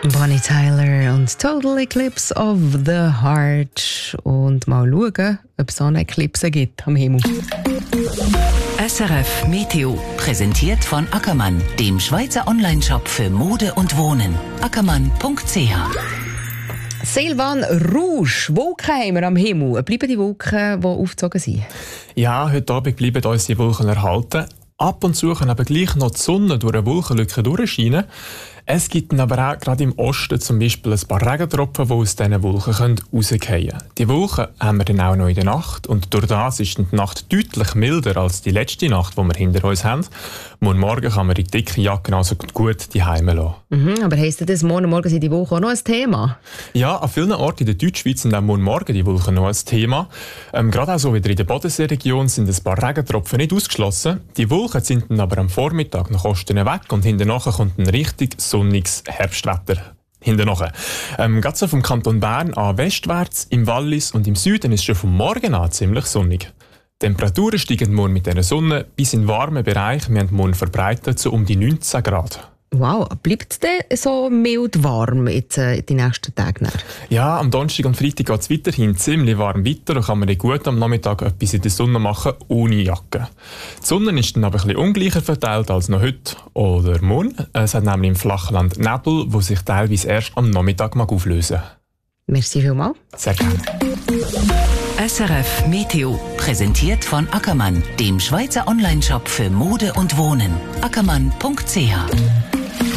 Bonnie Tyler und Total Eclipse of the Heart. Und mal schauen, ob es eine Eclipse gibt am Himmel. SRF Meteo, präsentiert von Ackermann, dem Schweizer Onlineshop für Mode und Wohnen. ackermann.ch. Silvan Rouge, Wolken haben wir am Himmel. Bleiben die Wolken, die aufgezogen sind? Ja, heute Abend bleiben uns die Wolken erhalten. Ab und zu kann aber gleich noch die Sonne durch eine Wolkenlücke durchscheinen. Es gibt dann aber auch gerade im Osten zum Beispiel ein paar Regentropfen, die aus diesen Wolken rausfallen können. Die Wolken haben wir dann auch noch in der Nacht und durch das ist die Nacht deutlich milder als die letzte Nacht, die wir hinter uns haben. Morgen kann man die dicke Jacke also gut daheim lassen. Aber heisst das, morgen sind die Wolken auch noch ein Thema? Ja, an vielen Orten in der Deutschschweiz sind auch morgen die Wolken noch ein Thema. Gerade auch so wieder in der Bodenseeregion sind ein paar Regentropfen nicht ausgeschlossen. Die Wolken sind dann aber am Vormittag nach Osten weg und hinterher kommt ein richtig sonniges Herbstwetter. Gerade so vom Kanton Bern an westwärts, im Wallis und im Süden ist schon vom Morgen an ziemlich sonnig. Die Temperaturen steigen morgen mit der Sonne bis in den warmen Bereich. Wir haben morgen verbreitet so um die 19 Grad. Wow, bleibt es denn so mild warm jetzt, die nächsten Tage? Ja, am Donnerstag und Freitag geht es weiterhin ziemlich warm weiter. Da kann man gut am Nachmittag etwas in der Sonne machen, ohne Jacke. Die Sonne ist dann aber ein bisschen ungleicher verteilt als noch heute oder morgen. Es hat nämlich im Flachland Nebel, der sich teilweise erst am Nachmittag auflösen mag. Merci vielmals. Sehr gerne. SRF Meteo, präsentiert von Ackermann, dem Schweizer Onlineshop für Mode und Wohnen. ackermann.ch.